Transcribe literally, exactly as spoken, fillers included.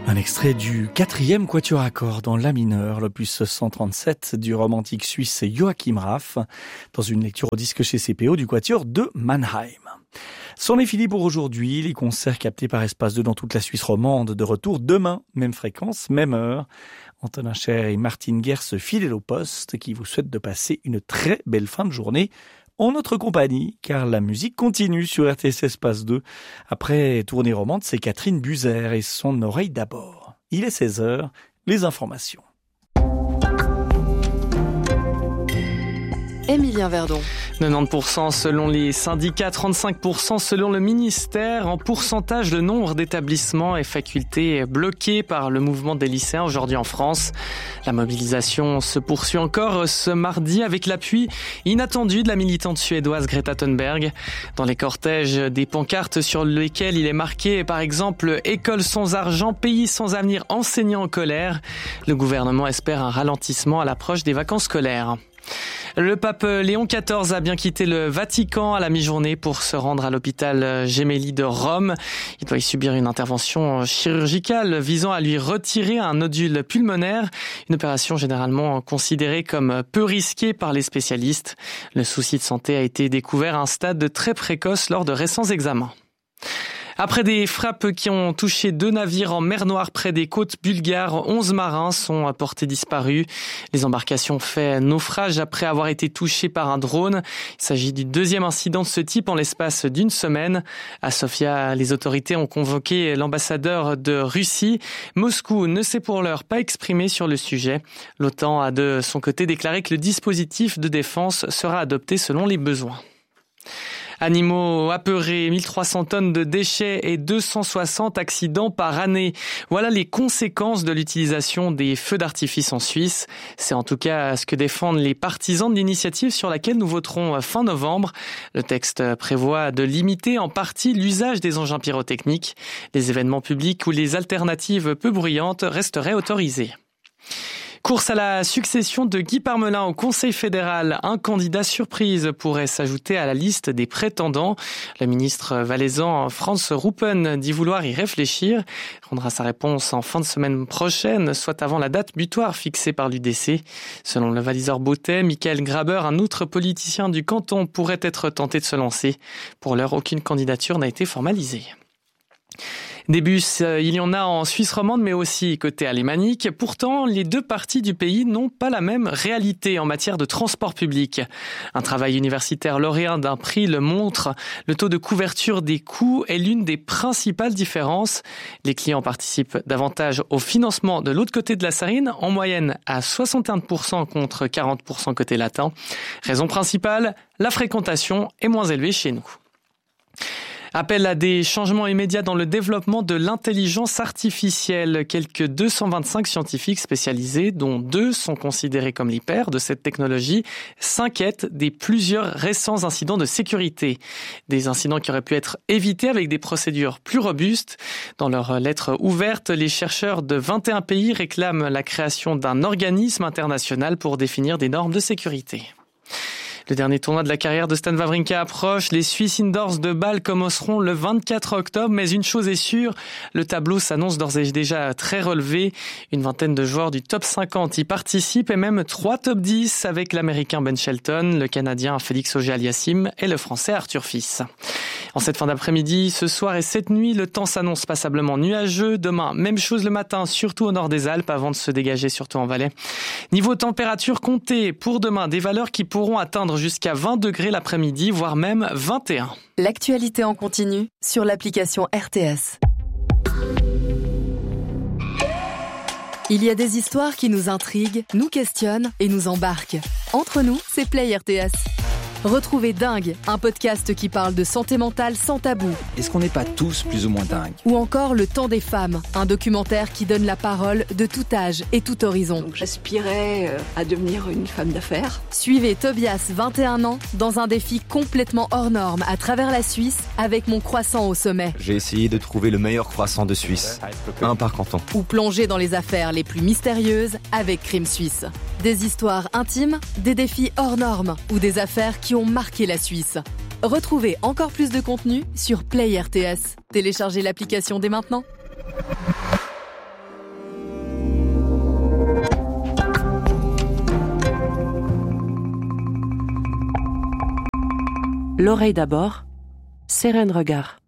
Un extrait du quatrième quatuor à cordes en la mineur, l'opus cent trente-sept du romantique suisse Joachim Raff, dans une lecture au disque chez C P O du quatuor de Mannheim. C'en est fini pour aujourd'hui. Les concerts captés par Espace deux dans toute la Suisse romande de retour demain, même fréquence, même heure. Antonin Cher et Martine Gers, fidèles au poste, qui vous souhaitent de passer une très belle fin de journée en notre compagnie, car la musique continue sur R T S Espace deux. Après Tournée romande, c'est Catherine Buzer et son oreille d'abord. Il est seize heures, les informations. Émilien Verdon. quatre-vingt-dix pour cent selon les syndicats, trente-cinq pour cent selon le ministère. En pourcentage, le nombre d'établissements et facultés bloqués par le mouvement des lycéens aujourd'hui en France. La mobilisation se poursuit encore ce mardi avec l'appui inattendu de la militante suédoise Greta Thunberg. Dans les cortèges, des pancartes sur lesquelles il est marqué par exemple « École sans argent, pays sans avenir, enseignants en colère ». Le gouvernement espère un ralentissement à l'approche des vacances scolaires. Le pape Léon quatorze a bien quitté le Vatican à la mi-journée pour se rendre à l'hôpital Gemelli de Rome. Il doit y subir une intervention chirurgicale visant à lui retirer un nodule pulmonaire, une opération généralement considérée comme peu risquée par les spécialistes. Le souci de santé a été découvert à un stade très précoce lors de récents examens. Après des frappes qui ont touché deux navires en mer Noire près des côtes bulgares, onze marins sont portés disparus. Les embarcations ont fait naufrage après avoir été touchées par un drone. Il s'agit du deuxième incident de ce type en l'espace d'une semaine. À Sofia, les autorités ont convoqué l'ambassadeur de Russie. Moscou ne s'est pour l'heure pas exprimé sur le sujet. L'OTAN a de son côté déclaré que le dispositif de défense sera adopté selon les besoins. Animaux apeurés, mille trois cents tonnes de déchets et deux cent soixante accidents par année. Voilà les conséquences de l'utilisation des feux d'artifice en Suisse. C'est en tout cas ce que défendent les partisans de l'initiative sur laquelle nous voterons fin novembre. Le texte prévoit de limiter en partie l'usage des engins pyrotechniques. Les événements publics ou les alternatives peu bruyantes resteraient autorisés. Course à la succession de Guy Parmelin au Conseil fédéral. Un candidat surprise pourrait s'ajouter à la liste des prétendants. Le ministre valaisan Franz Ruppen dit vouloir y réfléchir. Il rendra sa réponse en fin de semaine prochaine, soit avant la date butoir fixée par l'U D C. Selon le Walliser Bottet, Michael Graber, un autre politicien du canton, pourrait être tenté de se lancer. Pour l'heure, aucune candidature n'a été formalisée. Des bus, il y en a en Suisse romande, mais aussi côté alémanique. Pourtant, les deux parties du pays n'ont pas la même réalité en matière de transport public. Un travail universitaire lauréat d'un prix le montre. Le taux de couverture des coûts est l'une des principales différences. Les clients participent davantage au financement de l'autre côté de la Sarine, en moyenne à soixante et un pour cent contre quarante pour cent côté latin. Raison principale, la fréquentation est moins élevée chez nous. Appel à des changements immédiats dans le développement de l'intelligence artificielle. Quelques deux cent vingt-cinq scientifiques spécialisés, dont deux sont considérés comme les pairs de cette technologie, s'inquiètent des plusieurs récents incidents de sécurité. Des incidents qui auraient pu être évités avec des procédures plus robustes. Dans leur lettre ouverte, les chercheurs de vingt et un pays réclament la création d'un organisme international pour définir des normes de sécurité. Le dernier tournoi de la carrière de Stan Wawrinka approche. Les Swiss Indoors de Bâle commenceront le vingt-quatre octobre. Mais une chose est sûre, le tableau s'annonce d'ores et déjà très relevé. Une vingtaine de joueurs du top cinquante y participent et même trois top dix avec l'Américain Ben Shelton, le Canadien Félix Auger-Aliassime et le Français Arthur Fils. En cette fin d'après-midi, ce soir et cette nuit, le temps s'annonce passablement nuageux. Demain, même chose le matin, surtout au nord des Alpes, avant de se dégager surtout en Valais. Niveau température, comptez pour demain des valeurs qui pourront atteindre jusqu'à vingt degrés l'après-midi, voire même vingt et un. L'actualité en continu sur l'application R T S. Il y a des histoires qui nous intriguent, nous questionnent et nous embarquent. Entre nous, c'est Play R T S. Retrouvez Dingue, un podcast qui parle de santé mentale sans tabou. Est-ce qu'on n'est pas tous plus ou moins dingues ? Ou encore Le Temps des femmes, un documentaire qui donne la parole de tout âge et tout horizon. Donc j'aspirais à devenir une femme d'affaires. Suivez Tobias, vingt et un ans, dans un défi complètement hors norme à travers la Suisse avec Mon Croissant au sommet. J'ai essayé de trouver le meilleur croissant de Suisse, un par canton. Ou plonger dans les affaires les plus mystérieuses avec Crime Suisse. Des histoires intimes, des défis hors normes ou des affaires qui ont marqué la Suisse. Retrouvez encore plus de contenu sur Play R T S. Téléchargez l'application dès maintenant. L'oreille d'abord, Sérène Regard.